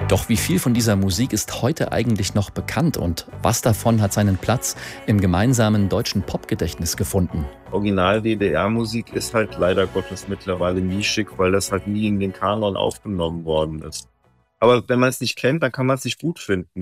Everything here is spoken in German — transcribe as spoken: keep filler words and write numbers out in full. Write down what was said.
Doch wie viel von dieser Musik ist heute eigentlich noch bekannt und was davon hat seinen Platz im gemeinsamen deutschen Popgedächtnis gefunden? Original-D D R-Musik ist halt leider Gottes mittlerweile nischig, weil das halt nie in den Kanon aufgenommen worden ist. Aber wenn man es nicht kennt, dann kann man es nicht gut finden.